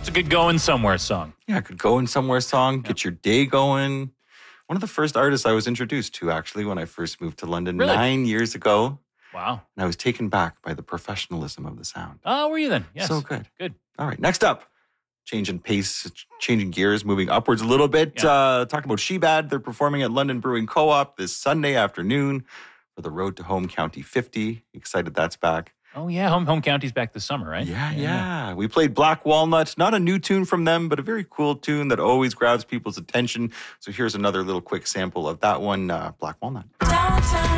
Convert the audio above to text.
a good going somewhere song. Yeah, good going somewhere song. Get your day going. One of the first artists I was introduced to, actually, when I first moved to London 9 years ago. Wow. And I was taken back by the professionalism of the sound. Oh, were you then? Yes. So good. Good. All right, next up. Changing pace, changing gears, moving upwards a little bit. Yeah. Talking about Shebad. They're performing at London Brewing Co-op this Sunday afternoon for the Road to Home County 50. Excited that's back. Oh, yeah. Home County's back this summer, right? Yeah. We played Black Walnut. Not a new tune from them, but a very cool tune that always grabs people's attention. So here's another little quick sample of that one, Black Walnut. Downtown